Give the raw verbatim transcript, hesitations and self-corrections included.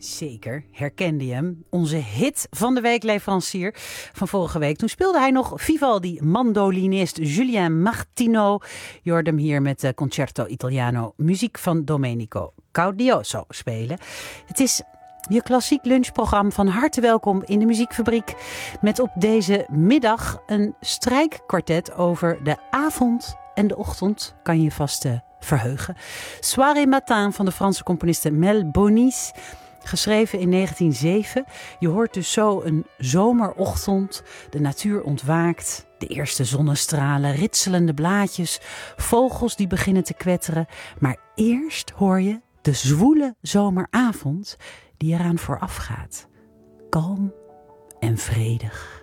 Zeker, herkende je hem. Onze hit van de weekleverancier van vorige week. Toen speelde hij nog Vivaldi, mandolinist Julien Martino. Je hoorde hem hier met de Concerto Italiano, muziek van Domenico Caudioso spelen. Het is je klassiek lunchprogramma. Van harte welkom in de Muziekfabriek. Met op deze middag een strijkkwartet over de avond en de ochtend. Kan je je vast uh, verheugen. Soirée Matin van de Franse componiste Mel Bonis. Geschreven in negentien nul zeven. Je hoort dus zo een zomerochtend. De natuur ontwaakt. De eerste zonnestralen, ritselende blaadjes. Vogels die beginnen te kwetteren. Maar eerst hoor je de zwoele zomeravond die eraan voorafgaat. Kalm en vredig.